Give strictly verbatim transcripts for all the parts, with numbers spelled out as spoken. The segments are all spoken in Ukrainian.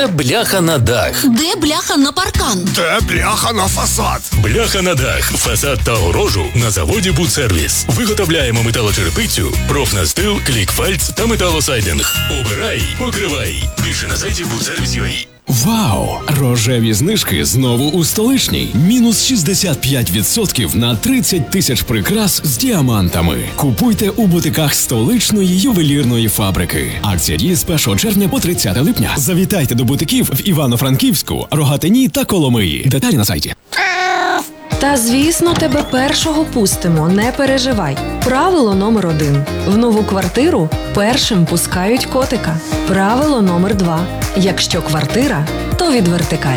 Де бляха на дах? Де бляха на паркан? Де бляха на фасад? Бляха на дах, фасад та огорожу на заводі «Будсервіс». Виготовляємо металочерепицю, профнастил, клікфальц та металосайдинг. Обирай, покривай. Більше на сайті будсервіс крапка ю а. Вау! Рожеві знижки знову у столичній. Мінус шістдесят п'ять відсотків на тридцять тисяч прикрас з діамантами. Купуйте у бутиках столичної ювелірної фабрики. Акція діє з першого червня по тридцяте липня. Завітайте до бутиків в Івано-Франківську, Рогатині та Коломиї. Деталі на сайті. Та, звісно, тебе першого пустимо, не переживай. Правило номер один. В нову квартиру першим пускають котика. Правило номер два. Якщо квартира, то від вертикаль.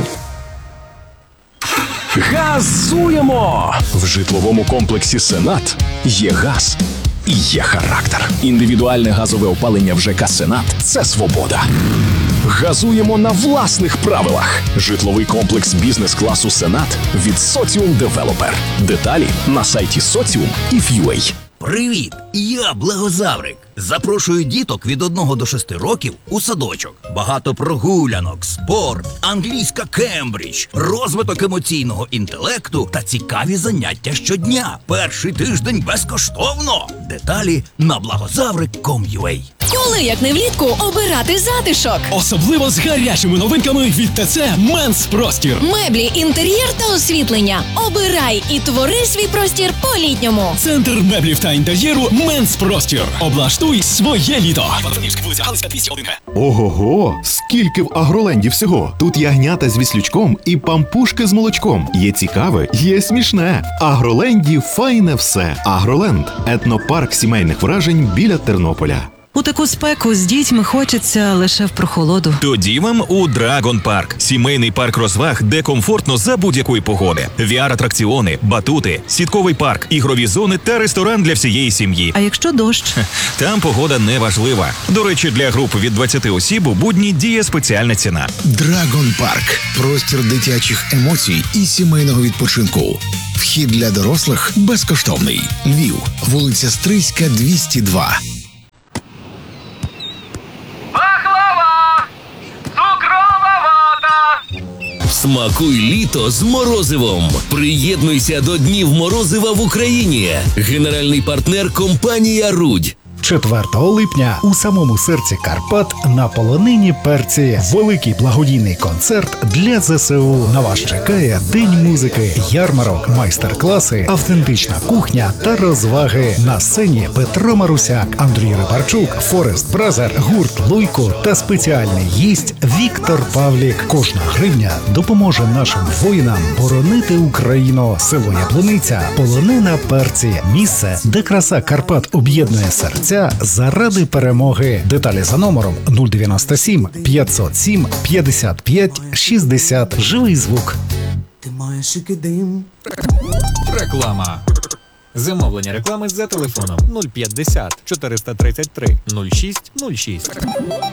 Газуємо! В житловому комплексі «Сенат» є газ і є характер. Індивідуальне газове опалення в ЖК «Сенат» – це свобода. Газуємо на власних правилах. Житловий комплекс бізнес-класу «Сенат» від «Соціум Девелопер». Деталі на сайті соціум і крапка ю а. Привіт! Я Благозаврик. Запрошую діток від одного до шести років у садочок. Багато прогулянок, спорт, англійська Кембридж, розвиток емоційного інтелекту та цікаві заняття щодня. Перший тиждень безкоштовно. Деталі на благозаврик крапка ком крапка ю а. Коли, як не влітку, обирати затишок? Особливо з гарячими новинками від ТЦ «Менс Простір». Меблі, інтер'єр та освітлення. Обирай і твори свій простір по-літньому. Центр меблів та інтер'єру «Менс Простір». Облаштуй своє літо. Івано-Франківська, вулиця Галицька, двісті один ге. Ого-го! Скільки в Агроленді всього! Тут ягнята з віслючком і пампушки з молочком. Є цікаве, є смішне. В Агроленді файне все. Агроленд – етнопарк сімейних вражень біля Тернополя. У таку спеку з дітьми хочеться лише в прохолоду. Тоді вам у Драгон Парк. Сімейний парк розваг, де комфортно за будь-якої погоди. ві ар-атракціони, батути, сітковий парк, ігрові зони та ресторан для всієї сім'ї. А якщо дощ? Там погода не важлива. До речі, для груп від двадцяти осіб у будні діє спеціальна ціна. Драгон Парк – простір дитячих емоцій і сімейного відпочинку. Вхід для дорослих безкоштовний. Львів, вулиця Стрийська, двісті два. Смакуй літо з морозивом. Приєднуйся до Днів морозива в Україні. Генеральний партнер – компанія «Рудь». четвертого липня у самому серці Карпат на полонині перці великий благодійний концерт для зе се у. На вас чекає день музики, ярмарок, майстер-класи, автентична кухня та розваги. На сцені Петро Марусяк, Андрій Рибарчук, Форест Бразер, гурт Луйко та спеціальний гість Віктор Павлік. Кожна гривня допоможе нашим воїнам боронити Україну. Село Яблуниця, полонина перці. Місце, де краса Карпат об'єднує серця заради перемоги. Деталі за номером нуль дев'яносто сім п'ятсот сім п'ятдесят п'ять шістдесят. Живий звук. Ти маєш дим. Реклама. Замовлення реклами за телефоном нуль п'ятдесят чотириста тридцять три нуль шість нуль шість.